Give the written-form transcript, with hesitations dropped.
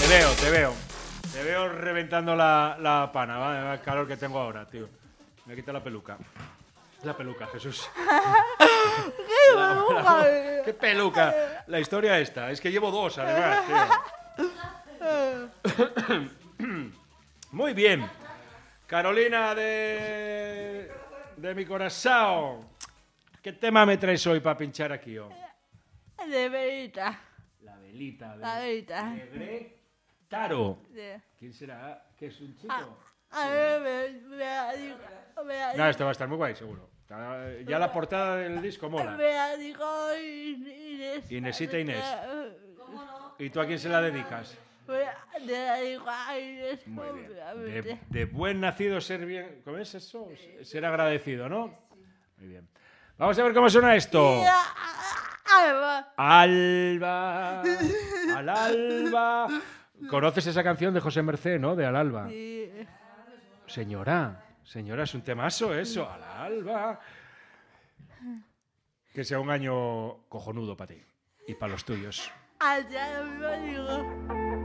Te veo. Te veo reventando la pana, ¿vale? El calor que tengo ahora, tío. Me quita la peluca. La peluca, Jesús. ¡Qué peluca! ¡Qué peluca! La historia esta. Es que llevo dos, además, tío. Muy bien. Carolina de mi corazón. ¿Qué tema me traes hoy para pinchar aquí? De velita. La velita. La velita. De Greg Taro. Sí. ¿Quién será? ¿Qué es un chico? A ver, No, esto va a estar muy guay, seguro. Ya la portada del disco mola. me la dijo Inés. Inesita Inés. ¿Y tú a quién se la dedicas? Me la dijo a Inés. Muy bien. obviamente. De buen nacido ser bien... ¿Cómo es eso? Ser agradecido, ¿no? Muy bien. Vamos a ver cómo suena esto. Alba. Alba. Al alba. ¿Conoces esa canción de José Mercé, no? De Al alba. Sí. Señora, es un temazo eso. Al alba. Que sea un año cojonudo para ti y para los tuyos. Allá me digo.